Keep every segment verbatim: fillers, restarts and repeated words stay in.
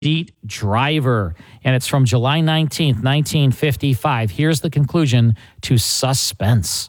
Beat Driver, and it's from July nineteenth, nineteen fifty-five. Here's the conclusion to Suspense.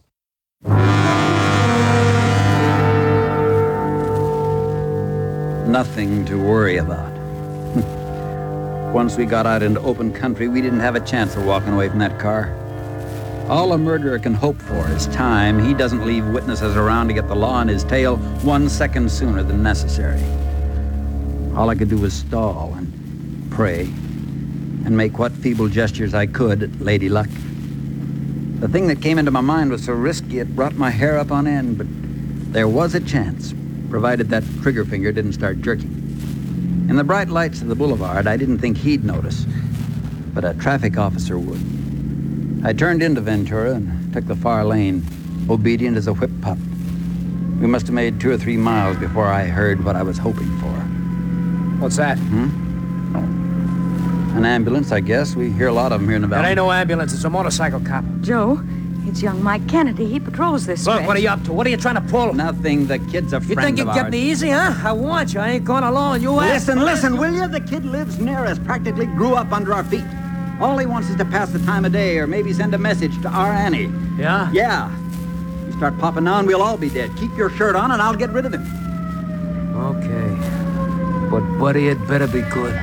Nothing to worry about. Once we got out into open country, we didn't have a chance of walking away from that car. All a murderer can hope for is time. He doesn't leave witnesses around to get the law on his tail one second sooner than necessary. All I could do was stall and pray and make what feeble gestures I could at Lady Luck. The thing that came into my mind was so risky it brought my hair up on end, but there was a chance, provided that trigger finger didn't start jerking. In the bright lights of the boulevard, I didn't think he'd notice, but a traffic officer would. I turned into Ventura and took the far lane, obedient as a whip pup. We must have made two or three miles before I heard what I was hoping for. What's that? Hmm? An ambulance, I guess. We hear a lot of them here in the valley. It ain't no ambulance. It's a motorcycle cop. Joe, it's young Mike Kennedy. He patrols this Look, stretch. what are you up to? What are you trying to pull? Nothing. The kid's a You friend think you of can get ours. me easy, huh? I want you. I ain't going alone. You ask. Listen, listen, will you? The kid lives near us, practically grew up under our feet. All he wants is to pass the time of day or maybe send a message to our Annie. Yeah? Yeah. You start popping on, we'll all be dead. Keep your shirt on and I'll get rid of him. Okay. But, buddy, it better be good.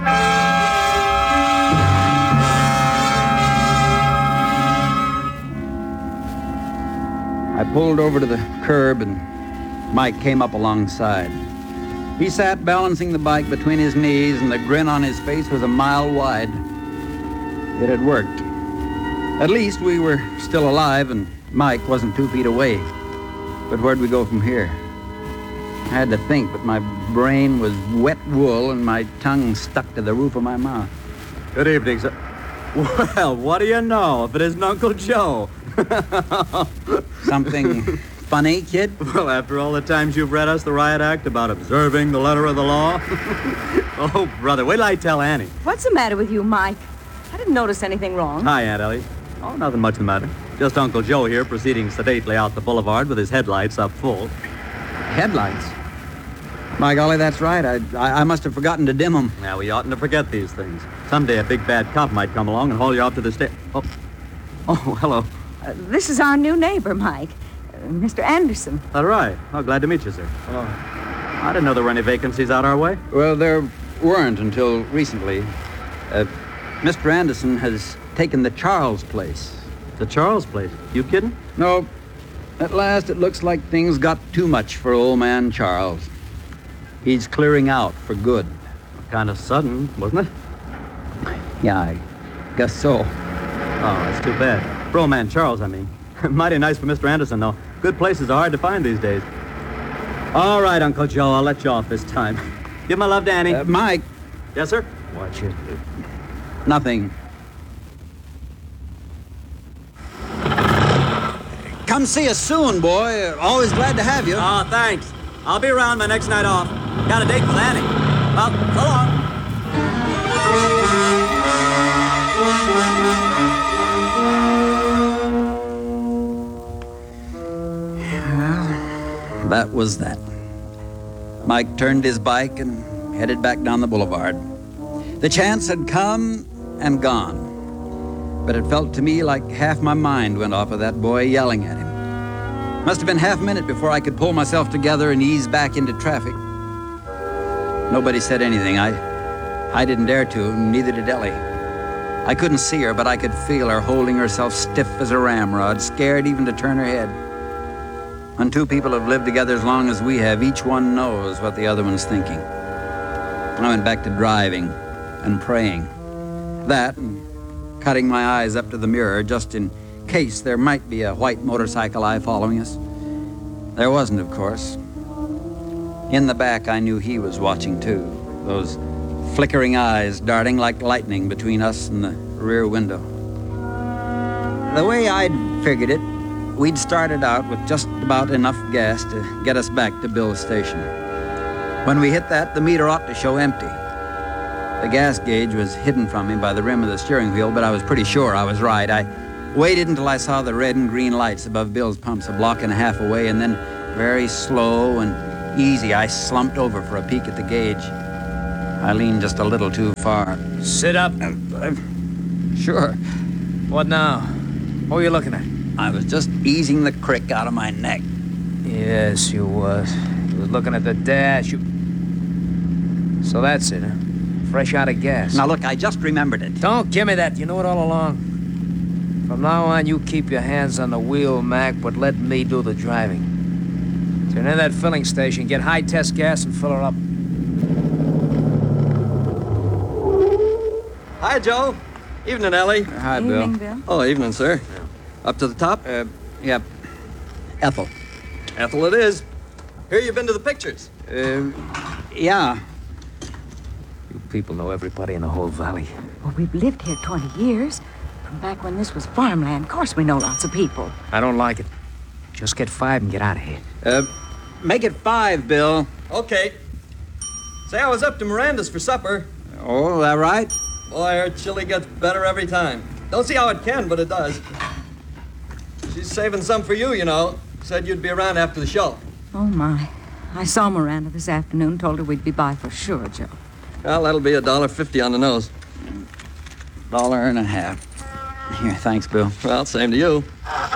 I pulled over to the curb and Mike came up alongside. He sat balancing the bike between his knees and the grin on his face was a mile wide. It had worked. At least we were still alive and Mike wasn't two feet away. But where'd we go from here? I had to think, but my brain was wet wool and my tongue stuck to the roof of my mouth. Good evening, sir. Well, what do you know if it isn't Uncle Joe? Something funny, kid? Well, after all the times you've read us the riot act about observing the letter of the law. Oh, brother, wait till I tell Annie. What's the matter with you, Mike? I didn't notice anything wrong. Hi, Aunt Ellie. Oh, nothing much the matter. Just Uncle Joe here proceeding sedately out the boulevard with his headlights up full. Headlights? My golly, that's right. I, I I must have forgotten to dim them. Now, we oughtn't to forget these things. Someday a big bad cop might come along and haul you off to the state. Oh, oh, hello. Uh, this is our new neighbor, Mike. Uh, Mister Anderson. All right. Oh, glad to meet you, sir. Oh, I didn't know there were any vacancies out our way. Well, there weren't until recently. Uh, Mister Anderson has taken the Charles place. The Charles place. You kidding? No. At last, it looks like things got too much for old man Charles. He's clearing out for good. Kind of sudden, wasn't it? Yeah, I guess so. Oh, that's too bad. For old man Charles, I mean. Mighty nice for Mister Anderson, though. Good places are hard to find these days. All right, Uncle Joe, I'll let you off this time. Give my love to Annie. Uh, Mike. Yes, sir? Watch it. Nothing. Come see us soon, boy. Always glad to have you. Oh, thanks. I'll be around my next night off. Got a date with Annie. Well, so long. That was that. Mike turned his bike and headed back down the boulevard. The chance had come and gone, but it felt to me like half my mind went off of that boy yelling at him. Must have been half a minute before I could pull myself together and ease back into traffic. Nobody said anything. I, I didn't dare to, neither did Ellie. I couldn't see her, but I could feel her holding herself stiff as a ramrod, scared even to turn her head. When two people have lived together as long as we have, each one knows what the other one's thinking. I went back to driving and praying. That and cutting my eyes up to the mirror just in case there might be a white motorcycle eye following us. There wasn't, of course. In the back, I knew he was watching too, those flickering eyes darting like lightning between us and the rear window. The way I'd figured it, we'd started out with just about enough gas to get us back to Bill's station. When we hit that, the meter ought to show empty. The gas gauge was hidden from me by the rim of the steering wheel, but I was pretty sure I was right. I waited until I saw the red and green lights above Bill's pumps a block and a half away, and then very slow and easy, I slumped over for a peek at the gauge. I leaned just a little too far. Sit up. Sure. What now? What are you looking at? I was just easing the crick out of my neck. Yes, you was. You was looking at the dash. You... So that's it, huh? Fresh out of gas. Now, look, I just remembered it. Don't give me that. You knew it all along. From now on, you keep your hands on the wheel, Mac, but let me do the driving. Turn in that filling station, get high-test gas, and fill her up. Hi, Joe. Evening, Ellie. Hi, Evening, Bill. Bill. Oh, evening, sir. Up to the top? Uh, yep. Ethel. Ethel it is. Hear you've been to the pictures. Uh, yeah. You people know everybody in the whole valley. Well, we've lived here twenty years. From back when this was farmland. Of course we know lots of people. I don't like it. Just get five and get out of here. Uh, make it five, Bill. Okay. Say, I was up to Miranda's for supper. Oh, that right? Boy, her chili gets better every time. Don't see how it can, but it does. She's saving some for you, you know. Said you'd be around after the show. Oh, my. I saw Miranda this afternoon, told her we'd be by for sure, Joe. Well, that'll be a dollar fifty on the nose. Dollar and a half. Here, thanks, Bill. Well, same to you.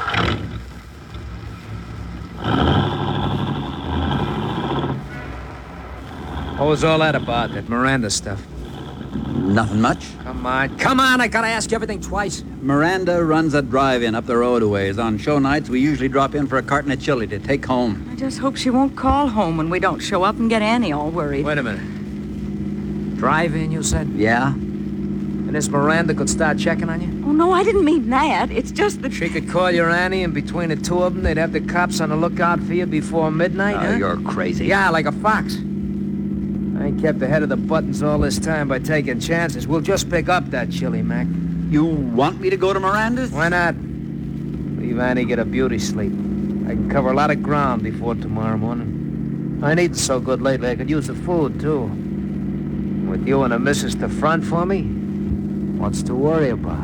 What was all that about, that Miranda stuff? Nothing much. Come on, come on, I gotta ask you everything twice. Miranda runs a drive-in up the road a ways. On show nights, we usually drop in for a carton of chili to take home. I just hope she won't call home when we don't show up and get Annie all worried. Wait a minute. Drive-in, you said? Yeah? And this Miranda could start checking on you? Oh, no, I didn't mean that. It's just that... She could call your Annie, and between the two of them, they'd have the cops on the lookout for you before midnight, Oh, huh? you're crazy. Yeah, like a fox. I ain't kept ahead of the buttons all this time by taking chances. We'll just pick up that chili, Mac. You want me to go to Miranda's? Why not? Leave Annie get a beauty sleep. I can cover a lot of ground before tomorrow morning. I ain't eaten so good lately, I could use the food, too. With you and the missus to front for me, what's to worry about?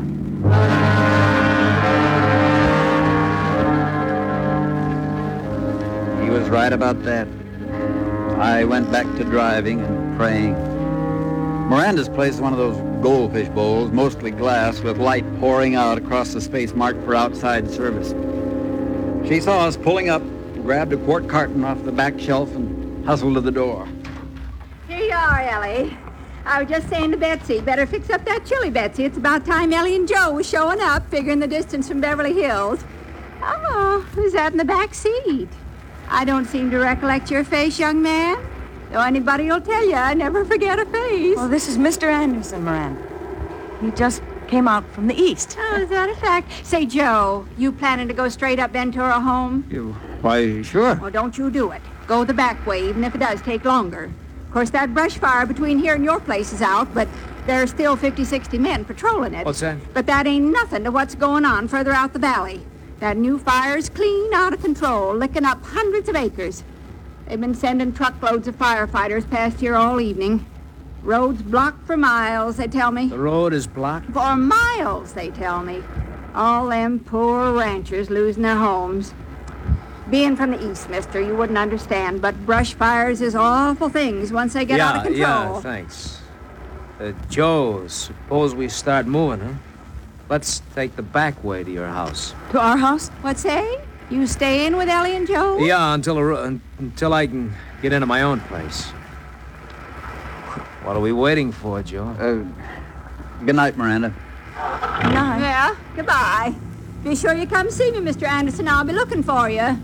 He was right about that. I went back to driving and praying. Miranda's place is one of those goldfish bowls, mostly glass, with light pouring out across the space marked for outside service. She saw us pulling up, grabbed a quart carton off the back shelf, and hustled to the door. Here you are, Ellie. I was just saying to Betsy, better fix up that chili, Betsy. It's about time Ellie and Joe was showing up, figuring the distance from Beverly Hills. Oh, who's that in the back seat? I don't seem to recollect your face, young man. Though anybody will tell you, I never forget a face. Well, this is Mister Anderson, Miranda. He just came out from the east. Oh, is that a fact? Say, Joe, you planning to go straight up Ventura home? You, why, sure. Well, don't you do it. Go the back way, even if it does take longer. Of course, that brush fire between here and your place is out, but there are still fifty, sixty men patrolling it. What's that? But that ain't nothing to what's going on further out the valley. That new fire's clean out of control, licking up hundreds of acres. They've been sending truckloads of firefighters past here all evening. Roads blocked for miles, they tell me. The road is blocked? For miles, they tell me. All them poor ranchers losing their homes. Being from the east, mister, you wouldn't understand, but brush fires is awful things once they get yeah, out of control. Yeah, thanks. Uh, Joe, suppose we start moving, huh? Let's take the back way to your house. To our house? What say? You stay in with Ellie and Joe? Yeah, until the ro- un- until I can get into my own place. What are we waiting for, Joe? Uh, good night, Miranda. Good night. Yeah, goodbye. Be sure you come see me, Mister Anderson. I'll be looking for you.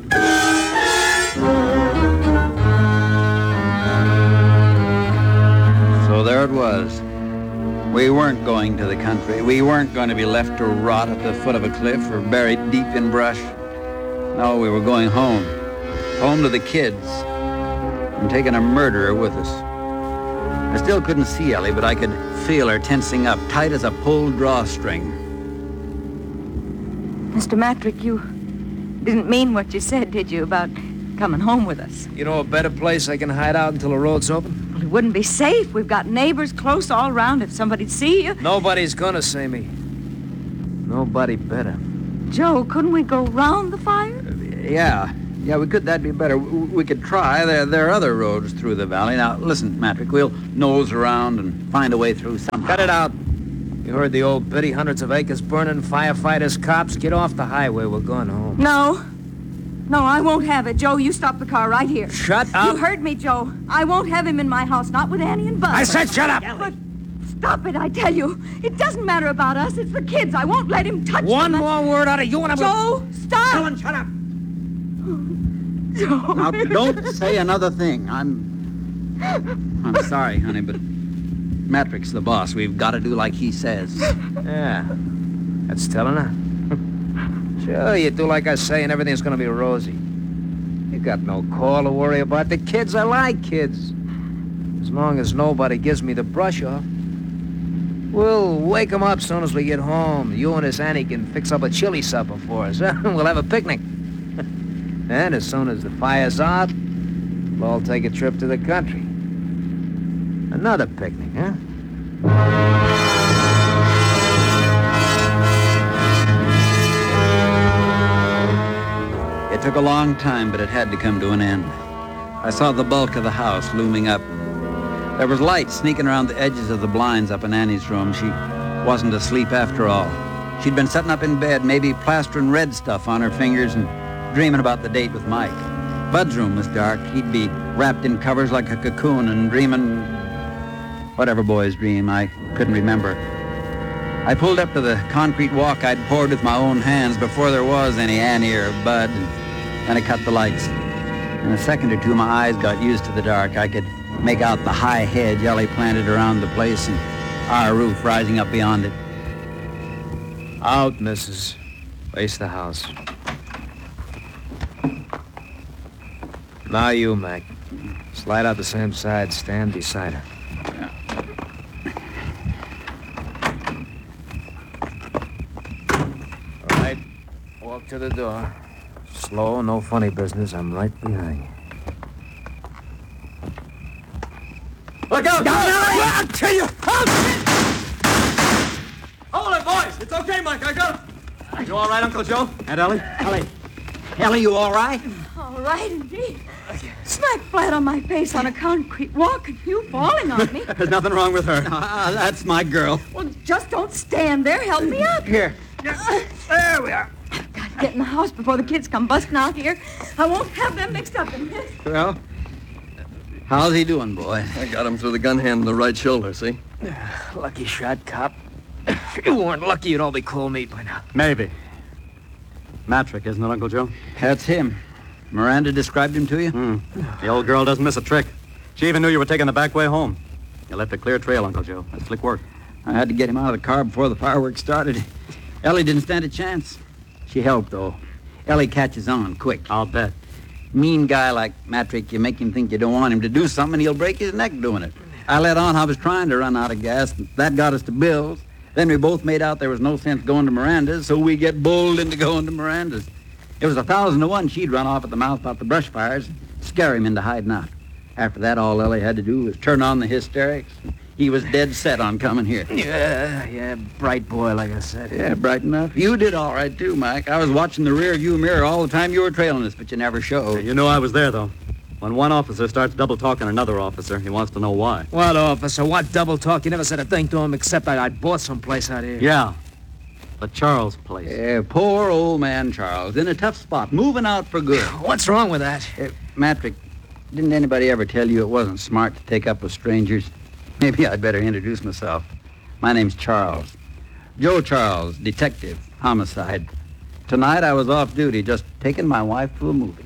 So there it was. We weren't going to the country. We weren't going to be left to rot at the foot of a cliff or buried deep in brush. No, we were going home. Home to the kids. And taking a murderer with us. I still couldn't see Ellie, but I could feel her tensing up, tight as a pulled drawstring. Mister Matrick, you didn't mean what you said, did you, about coming home with us? You know a better place I can hide out until the road's open? Well, it wouldn't be safe. We've got neighbors close all around if somebody'd see you. Nobody's gonna see me. Nobody better. Joe, couldn't we go round the fire? Yeah, Yeah, we could. That'd be better. We, we could try. There, there are other roads through the valley. Now, listen, Matrick, we'll nose around and find a way through somehow. Cut it out. You heard the old biddy, hundreds of acres burning, firefighters, cops. Get off the highway. We're going home. No. No, I won't have it. Joe, you stop the car right here. Shut up. You heard me, Joe. I won't have him in my house, not with Annie and Bud. I said shut up. But stop it, I tell you. It doesn't matter about us. It's the kids. I won't let him touch One them. more word out of you and I'm... Joe, stop. Ellen, shut up. Joe. Now, don't say another thing. I'm... I'm sorry, honey, but Matrick's the boss. We've got to do like he says. Yeah, that's telling her. Sure, you do like I say and everything's gonna be rosy. You got no call to worry about. The kids are like kids. As long as nobody gives me the brush off. We'll wake 'em up soon as we get home. You and this Annie can fix up a chili supper for us. Huh? We'll have a picnic. And as soon as the fire's out, we'll all take a trip to the country. Another picnic, huh? It took a long time, but it had to come to an end. I saw the bulk of the house looming up. There was light sneaking around the edges of the blinds up in Annie's room. She wasn't asleep after all. She'd been sitting up in bed, maybe plastering red stuff on her fingers and dreaming about the date with Mike. Bud's room was dark. He'd be wrapped in covers like a cocoon and dreaming whatever boys dream. I couldn't remember. I pulled up to the concrete walk I'd poured with my own hands before there was any Annie or Bud, and then I cut the lights. In a second or two, my eyes got used to the dark. I could make out the high hedge Ellie planted around the place and our roof rising up beyond it. Out, missus. Face the house. Now you, Mac. Slide out the same side. Stand beside her. All right. Walk to the door. Slow, no funny business. I'm right behind you. Look out! I'll kill you! Hold it, boys! It's okay, Mike. I got him. You all right, Uncle Joe? And Ellie? Ellie, Ellie, you all right? All right, indeed. Smack flat on my face on a concrete walk and you falling on me. There's nothing wrong with her. Ah, that's my girl. Well, just don't stand there. Help me up. Here. There we are. I've got to get in the house before the kids come busting out here. I won't have them mixed up in this. Well, how's he doing, boy? I got him through the gun hand in the right shoulder, see? Lucky shot, cop. If you weren't lucky, you'd all be cold meat by now. Maybe. Matrick, isn't it, Uncle Joe? That's him. Miranda described him to you? Hmm. The old girl doesn't miss a trick. She even knew you were taking the back way home. You left a clear trail, Uncle Joe. That's slick work. I had to get him out of the car before the fireworks started. Ellie didn't stand a chance. She helped, though. Ellie catches on quick. I'll bet. Mean guy like Matrick, you make him think you don't want him to do something, he'll break his neck doing it. I let on I was trying to run out of gas, and that got us to Bill's. Then we both made out there was no sense going to Miranda's, so we get bulled into going to Miranda's. It was a thousand to one she'd run off at the mouth about the brush fires and scare him into hiding out. After that, all Ellie had to do was turn on the hysterics. He was dead set on coming here. Yeah, yeah, bright boy, like I said. Yeah, bright enough. You did all right, too, Mike. I was watching the rear view mirror all the time you were trailing us, but you never showed. You know I was there, though. When one officer starts double-talking another officer, he wants to know why. What, officer? What double talk? You never said a thing to him except I, I'd bought someplace out here. Yeah. The Charles place. Yeah, poor old man Charles, in a tough spot, moving out for good. What's wrong with that? Uh, Matrick, didn't anybody ever tell you it wasn't smart to take up with strangers? Maybe I'd better introduce myself. My name's Charles. Joe Charles, detective, homicide. Tonight I was off duty, just taking my wife to a movie.